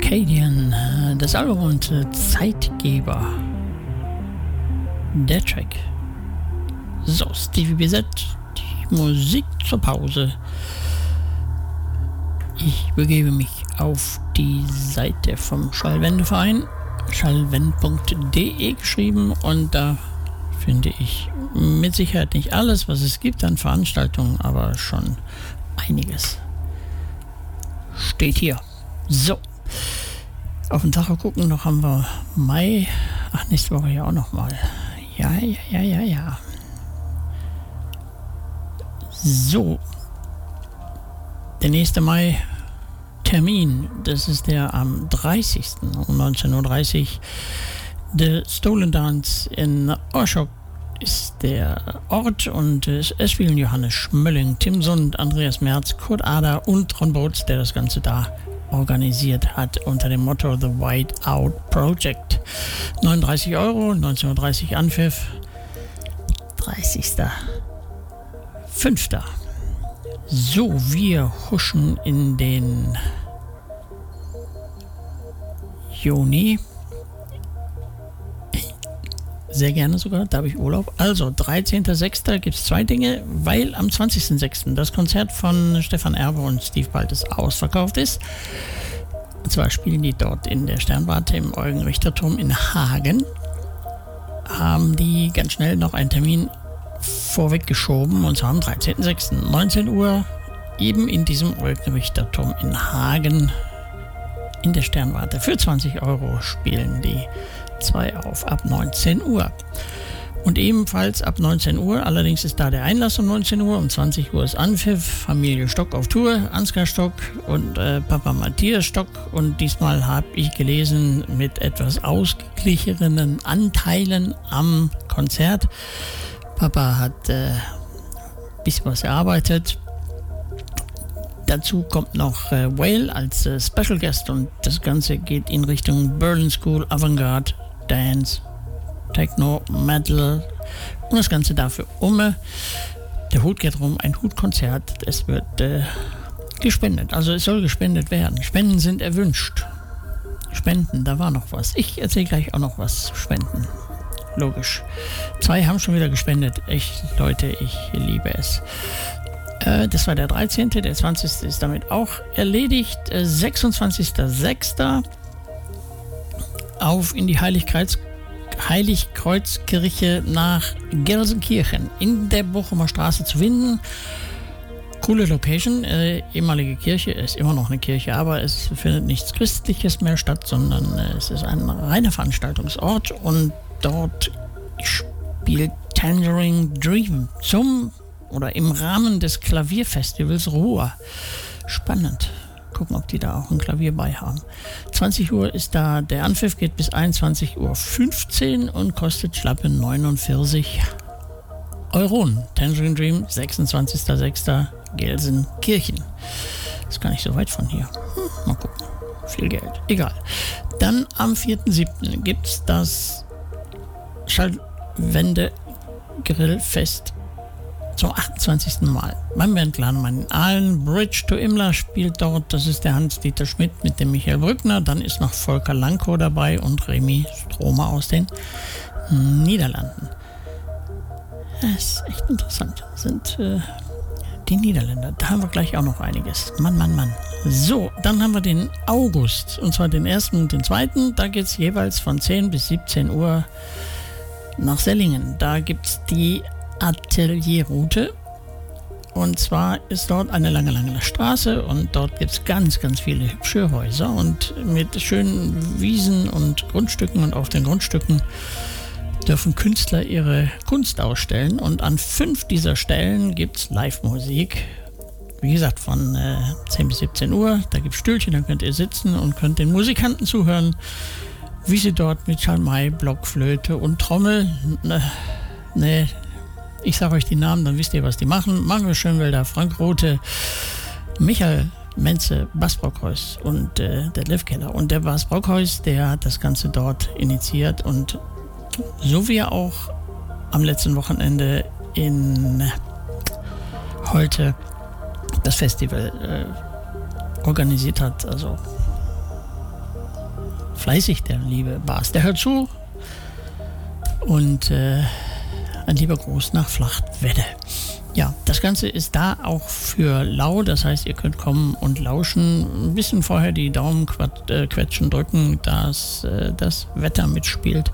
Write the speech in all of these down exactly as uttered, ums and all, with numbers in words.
Arcadian, das Album und Zeitgeber. Der Track. So, Stevie B Z, die Musik zur Pause. Ich begebe mich auf die Seite vom Schallwendeverein, schallwend punkt de geschrieben, und da finde ich mit Sicherheit nicht alles, was es gibt an Veranstaltungen, aber schon einiges. Steht hier. So. Auf den Tacho gucken, noch haben wir Mai. Ach, nächste Woche ja auch noch mal. Ja, ja, ja, ja, ja. So. Der nächste Mai-Termin, das ist der am dreißigsten um neunzehn Uhr dreißig. The Stolen Dance in Orschok ist der Ort, und es spielen Johannes Schmölling, Tim Sund, Andreas Merz, Kurt Ader und Ron Boats, der das Ganze da organisiert hat unter dem Motto The White Out Project. neununddreißig Euro, neunzehn Uhr dreißig Anpfiff, dreißigster fünfter So, wir huschen in den Juni. Sehr gerne sogar, da habe ich Urlaub. Also, dreizehnter sechster gibt es zwei Dinge, weil am zwanzigsten sechsten das Konzert von Stefan Erbe und Steve Baltes ausverkauft ist. Und zwar spielen die dort in der Sternwarte im Eugen-Richter-Turm in Hagen. Haben die ganz schnell noch einen Termin vorweggeschoben, und zwar am dreizehnten sechsten neunzehn Uhr, eben in diesem Eugen-Richter-Turm in Hagen in der Sternwarte. Für zwanzig Euro spielen die zwei auf ab neunzehn Uhr. Und ebenfalls ab neunzehn Uhr, allerdings ist da der Einlass um neunzehn Uhr, um zwanzig Uhr ist Anpfiff, Familie Stock auf Tour, Ansgar Stock und äh, Papa Matthias Stock, und diesmal habe ich gelesen mit etwas ausgeglichenen Anteilen am Konzert. Papa hat äh, ein bisschen was erarbeitet. Dazu kommt noch äh, Whale als äh, Special Guest, und das Ganze geht in Richtung Berlin School, Avantgarde, Dance, Techno, Metal und das Ganze dafür um. Der Hut geht rum, ein Hutkonzert. Es wird äh, gespendet, also es soll gespendet werden. Spenden sind erwünscht. Spenden, da war noch was. Ich erzähle gleich auch noch was zu Spenden. Logisch. Zwei haben schon wieder gespendet. Echt, Leute, ich liebe es. Das war der dreizehnte Der zwanzigste ist damit auch erledigt. sechsundzwanzigster sechster auf in die Heiligkreuz, Heiligkreuzkirche nach Gelsenkirchen in der Bochumer Straße zu finden. Coole Location. Äh, ehemalige Kirche, ist immer noch eine Kirche, aber es findet nichts Christliches mehr statt, sondern äh, es ist ein reiner Veranstaltungsort, und dort spielt Tangerine Dream zum oder im Rahmen des Klavierfestivals Ruhr. Spannend. Gucken, ob die da auch ein Klavier bei haben. zwanzig Uhr ist da der Anpfiff, geht bis einundzwanzig Uhr fünfzehn und kostet schlappe neunundvierzig Euro. Tangerine Dream, sechsundzwanzigster sechster Gelsenkirchen. Ist gar nicht so weit von hier. Hm, mal gucken. Viel Geld. Egal. Dann am vierten siebten gibt es das Schallwende-Grillfest zum achtundzwanzigsten Mal. Beim Bandladen in Aalen. Bridge to Imla spielt dort. Das ist der Hans-Dieter Schmidt mit dem Michael Brückner. Dann ist noch Volker Lankow dabei und Remy Stromer aus den Niederlanden. Das ist echt interessant. Das sind äh, die Niederländer. Da haben wir gleich auch noch einiges. Mann, Mann, Mann. So, dann haben wir den August. Und zwar den ersten und den zweiten. Da geht es jeweils von zehn bis siebzehn Uhr nach Sellingen. Da gibt es die Atelierroute, und zwar ist dort eine lange, lange Straße, und dort gibt es ganz, ganz viele hübsche Häuser und mit schönen Wiesen und Grundstücken, und auf den Grundstücken dürfen Künstler ihre Kunst ausstellen, und an fünf dieser Stellen gibt es Live-Musik. Wie gesagt, von äh, zehn bis siebzehn Uhr, da gibt es Stühlchen, da könnt ihr sitzen und könnt den Musikanten zuhören, wie sie dort mit Schalmei, Blockflöte und Trommel, ne, ne, ich sage euch die Namen, dann wisst ihr, was die machen. Magnus Schönwelder, Frank Rothe, Michael Menze, Bas Brockhaus und äh, der Detlef Keller. Und der Bas Brockhaus, der hat das Ganze dort initiiert, und so wie er auch am letzten Wochenende in Holte das Festival äh, organisiert hat, also fleißig, der liebe Bas. Der hört zu. Und äh, ein lieber Gruß nach Flachtwedde. Ja, das Ganze ist da auch für lau, das heißt, ihr könnt kommen und lauschen, ein bisschen vorher die Daumen äh, quetschen, drücken, dass äh, das Wetter mitspielt.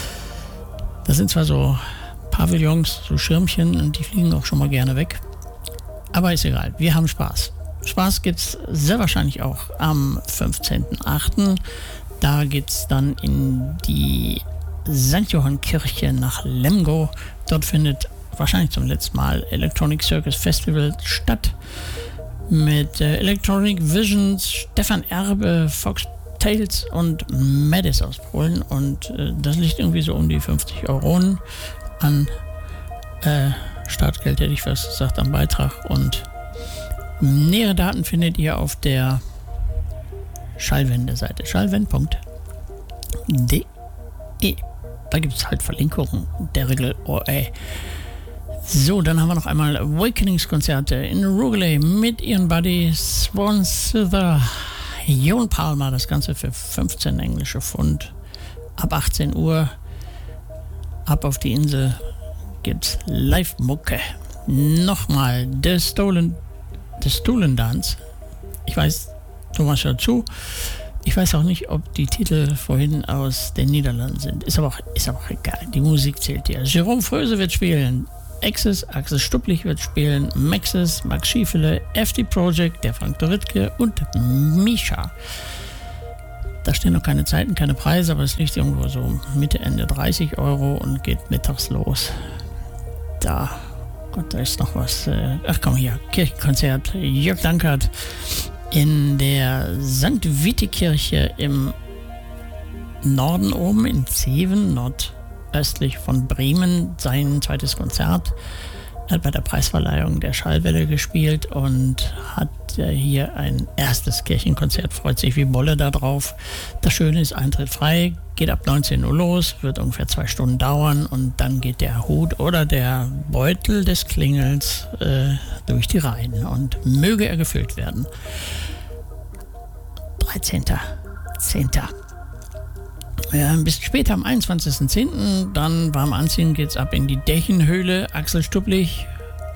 Das sind zwar so Pavillons, so Schirmchen, und die fliegen auch schon mal gerne weg, aber ist egal, wir haben Spaß. Spaß gibt es sehr wahrscheinlich auch am fünfzehnten achten Da geht es dann in die Sankt Johann Kirche nach Lemgo. Dort findet wahrscheinlich zum letzten Mal Electronic Circus Festival statt. Mit äh, Electronic Visions, Stefan Erbe, Fox Tales und Madis aus Polen. Und äh, das liegt irgendwie so um die fünfzig Euro an äh, Startgeld, hätte ich fast gesagt, am Beitrag. Und nähere Daten findet ihr auf der Schallwende-Seite schallwend punkt de. Da gibt es halt Verlinkungen der Regel. Oh, ey. So, dann haben wir noch einmal Awakenings-Konzerte in Rugeley mit ihren Buddy Swan Sither, Jon Palmer, das Ganze für fünfzehn englische Pfund. Ab achtzehn Uhr, ab auf die Insel, gibt's Live-Mucke. Nochmal, The Stolen, The Stolen Dance. Ich weiß, Thomas hört zu. Ich weiß auch nicht, ob die Titel vorhin aus den Niederlanden sind. Ist aber auch, ist aber auch egal. Die Musik zählt ja. Jerome Fröse wird spielen. Axis, Axel Stupplich wird spielen. Maxis, Max Schiefele, F D Project, der Frank Doritke und Misha. Da stehen noch keine Zeiten, keine Preise, aber es liegt irgendwo so Mitte, Ende dreißig Euro und geht mittags los. Da, Gott, da ist noch was. Äh, ach komm, hier, Kirchenkonzert. Jörg Dankert in der Sankt Witte-Kirche im Norden oben in Zeven, nordöstlich von Bremen, sein zweites Konzert. Er hat bei der Preisverleihung der Schallwelle gespielt und hat äh, hier ein erstes Kirchenkonzert, freut sich wie Bolle da drauf. Das Schöne ist, Eintritt frei, geht ab neunzehn Uhr los, wird ungefähr zwei Stunden dauern und dann geht der Hut oder der Beutel des Klingels äh, durch die Reihen und möge er gefüllt werden. dreizehnten zehnten Ja, ein bisschen später, am einundzwanzigsten zehnten Dann warm anziehen, geht's ab in die Dächenhöhle. Axel Stupplich,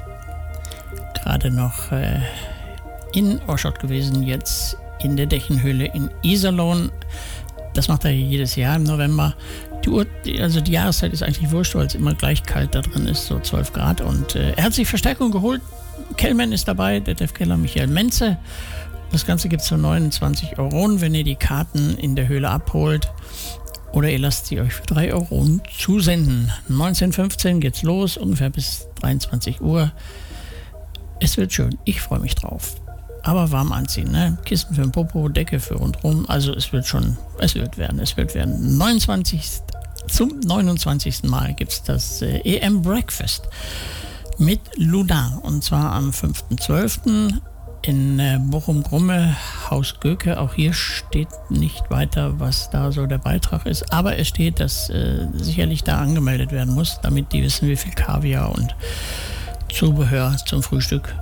gerade noch äh, in Oschott gewesen, jetzt in der Dächenhöhle in Iserlohn. Das macht er jedes Jahr im November. Die Uhr, also die Jahreszeit ist eigentlich wurscht, weil es immer gleich kalt da drin ist, so zwölf Grad. Und äh, er hat sich Verstärkung geholt. Kellman ist dabei, der Detlef Keller, Michael Menze. Das Ganze gibt es für neunundzwanzig Euro, wenn ihr die Karten in der Höhle abholt. Oder ihr lasst sie euch für drei Euro zusenden. neunzehn Uhr fünfzehn geht's los, ungefähr bis dreiundzwanzig Uhr. Es wird schön, ich freue mich drauf. Aber warm anziehen, ne? Kissen für den Popo, Decke für rundherum. Also es wird schon, es wird werden, es wird werden. neunundzwanzigsten Zum neunundzwanzigsten Mal gibt es das äh, E M Breakfast mit Luda. Und zwar am fünften zwölften in äh, Bochum-Grumme, Haus Göke. Auch hier steht nicht weiter, was da so der Beitrag ist. Aber es steht, dass äh, sicherlich da angemeldet werden muss, damit die wissen, wie viel Kaviar und Zubehör zum Frühstück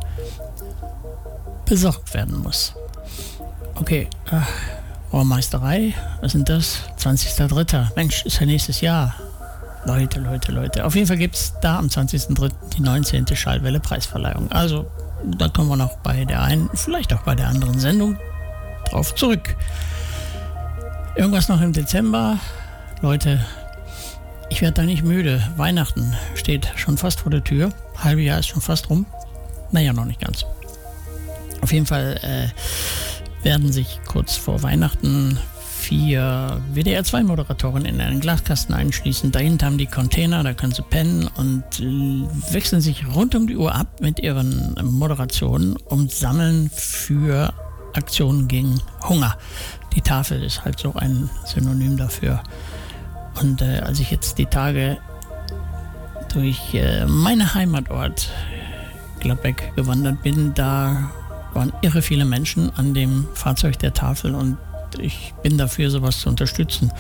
besorgt werden muss. Okay, äh, Rohrmeisterei, was sind das? zwanzigster dritter Mensch, ist ja nächstes Jahr. Leute, Leute, Leute. Auf jeden Fall gibt es da am zwanzigsten dritten die neunzehnte Schallwelle Preisverleihung. Also, da kommen wir noch bei der einen, vielleicht auch bei der anderen Sendung drauf zurück. Irgendwas noch im Dezember. Leute, ich werde da nicht müde. Weihnachten steht schon fast vor der Tür. Halbe Jahr ist schon fast rum. Naja, noch nicht ganz. Auf jeden Fall äh, werden sich kurz vor Weihnachten vier W D R zwei Moderatoren in einen Glaskasten einschließen. Dahinter haben die Container, da können sie pennen und äh, wechseln sich rund um die Uhr ab mit ihren Moderationen und sammeln für Aktionen gegen Hunger. Die Tafel ist halt so ein Synonym dafür. Und äh, als ich jetzt die Tage durch äh, meinen Heimatort Gladbeck gewandert bin, da waren irre viele Menschen an dem Fahrzeug der Tafel und ich bin dafür, sowas zu unterstützen.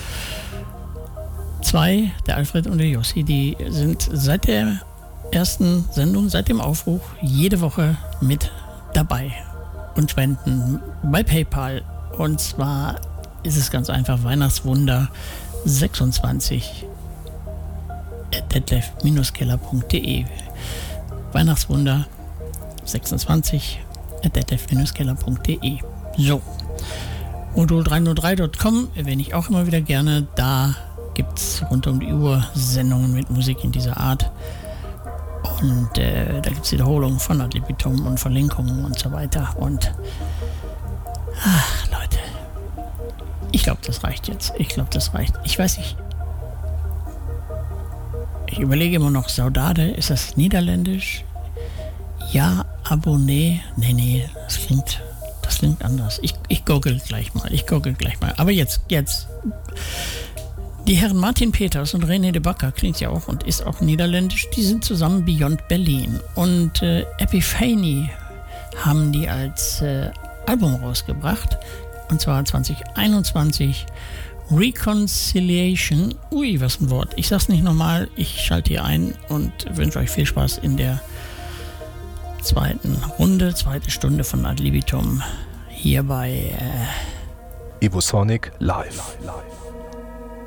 Zwei, der Alfred und der Jossi, die sind seit der ersten Sendung, seit dem Aufruf, jede Woche mit dabei und spenden bei PayPal. Und zwar ist es ganz einfach. Weihnachtswunder sechsundzwanzig at detlef keller punkt de. Weihnachtswunder sechsundzwanzig at detlef keller punkt de. So. modul dreihundertdrei punkt com erwähne ich auch immer wieder gerne. Da gibt es rund um die Uhr Sendungen mit Musik in dieser Art. Und äh, da gibt es Wiederholungen von Ad libitum und Verlinkungen und so weiter. Und ach, Leute, ich glaube, das reicht jetzt. Ich glaube, das reicht. Ich weiß nicht. Ich überlege immer noch, Saudade, ist das niederländisch? Ja, Abonné? Nee, nee, das klingt, das klingt anders. Ich, ich google gleich mal, ich google gleich mal. Aber jetzt, jetzt. Die Herren Martin Peters und René de Backer, klingt ja auch und ist auch niederländisch, die sind zusammen Beyond Berlin. Und äh, Epiphany haben die als äh, Album rausgebracht. Und zwar zwanzig einundzwanzig. Reconciliation. Ui, was ein Wort. Ich sag's nicht nochmal, ich schalte hier ein und wünsche euch viel Spaß in der zweiten Runde, zweite Stunde von Ad libitum hier bei äh Evosonic Live. Live.